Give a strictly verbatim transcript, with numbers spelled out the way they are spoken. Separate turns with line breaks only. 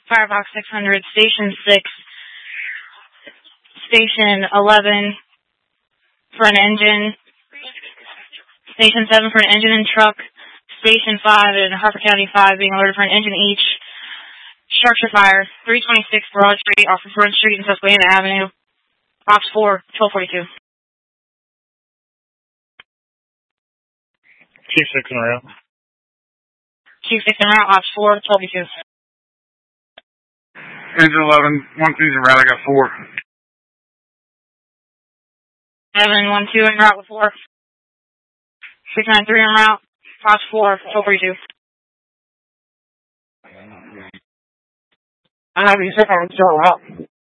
Firebox six hundred, Station six, Station eleven for an engine, Station seven for an engine and truck, Station five and Harper County five being alerted for an engine each. Structure fire, three twenty-six Broad Street off of Front Street and Susquehanna Avenue. Ops four, twelve forty-two.
Chief six en route.
Chief six en route, Ops four, twelve forty-two.
Engine eleven, one two's en route, I got four.
seven one two en route with four. six nine three en route, Ops four, twelve forty-two.
I have you set on route.